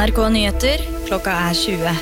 NRK Nyheter, klokka 20.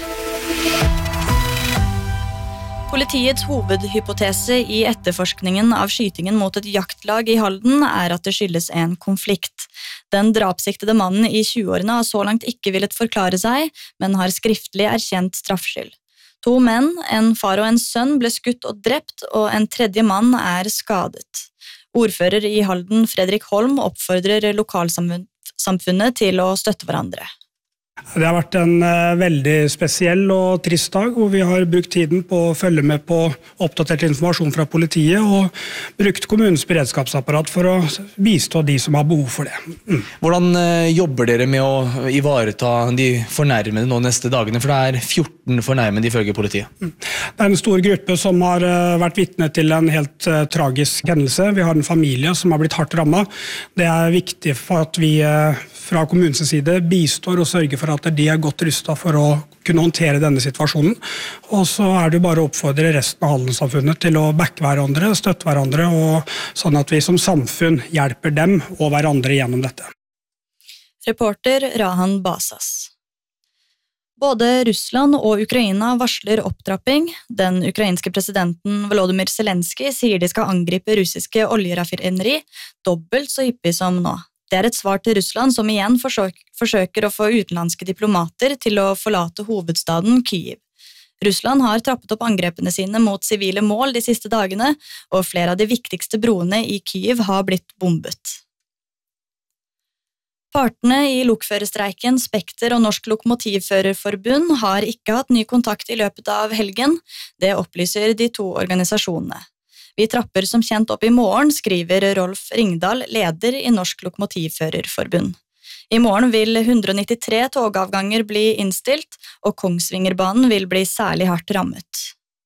Politiets hovedhypotese i etterforskningen av skytingen mot et jaktlag i Halden at det skyldes en konflikt. Den drapssiktede mannen i 20-årene har så langt ikke villet forklare seg, men har skriftlig erkjent straffskyld. 2 menn, en far og en sønn, ble skutt og drept, og en tredje mann skadet. Ordfører i Halden, Fredrik Holm, oppfordrer lokalsamfunnet til å støtte hverandre. Det har vært en veldig spesiell og trist dag, hvor vi har brukt tiden på å følge med på oppdatert informasjon fra politiet og brukt kommunens beredskapsapparat for å bistå de som har behov for det. Hvordan jobber dere med å ivareta de fornærmede nå neste dagene? For det 14 fornærmede ifølge politiet. Det en stor gruppe som har vært vitne til en helt tragisk hendelse. Vi har en familie som har blitt hardt rammet. Det viktig for at vi fra kommunens side bistår og sørger for at de godt rustet for å kunne håndtere denne situasjonen. Og så det bare å oppfordre resten av Halden-samfunnet til å backe hverandre, støtte hverandre, og sånn at vi som samfunn hjelper dem og hverandre gjennom dette. Reporter Rahan Basas. Både Russland og Ukraina varsler opptrapping. Den ukrainske presidenten Volodymyr Zelensky sier de skal angripe russiske oljeraffineri dobbelt så hyppig som nå. Det et svar til Russland, som igjen forsøker å få utenlandske diplomater til å forlate hovedstaden Kyiv. Russland har trappet opp angrepene sine mot sivile mål de siste dagene, og flere av de viktigste broene i Kyiv har blitt bombet. Partene i lokførerstreiken, Spekter og Norsk Lokomotivførerforbund har ikke hatt ny kontakt i løpet av helgen. Det opplyser de 2 organisasjonene. Vi trapper som kjent opp i morgen, skriver Rolf Ringdal, leder i Norsk Lokomotivførerforbund. I morgen vil 193 togavganger bli innstilt, og Kongsvingerbanen vil bli særlig hardt rammet.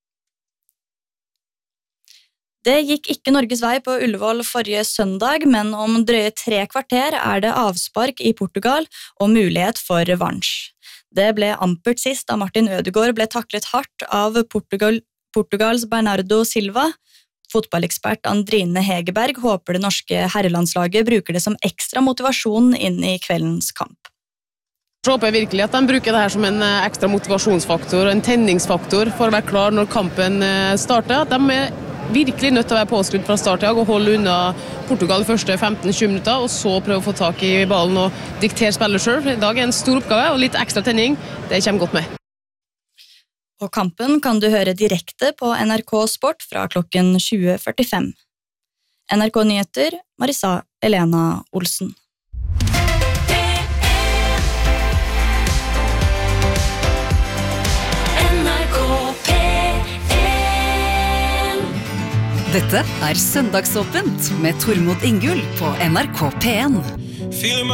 Det gikk ikke Norges vei på Ullevål forrige søndag, men om drøye 3 kvarter det avspark i Portugal og mulighet for revansj. Det ble ampert sist da Martin Ødegaard ble taklet hardt av Portugals Bernardo Silva. Fotballekspert Andrine Hegerberg håper det norske herrelandslaget bruker det som ekstra motivasjon inn i kveldens kamp. Jeg håper virkelig at de bruker det her som en ekstra motivasjonsfaktor og en tenningsfaktor for å være klar når kampen starter. At de virkelig nødt til å være påskrudd fra startdag og holde unna Portugal de første 15-20 minutter, og så prøve å få tak i ballen og diktere spillet selv. I dag en stor oppgave, og litt ekstra tenning, det kommer godt med. Og kampen kan du høre direkte på NRK Sport fra klokken 20:45. NRK Nyheter, Marisa Elena Olsen. Dette Søndagsåpent med Tormod Ingull på NRK P1.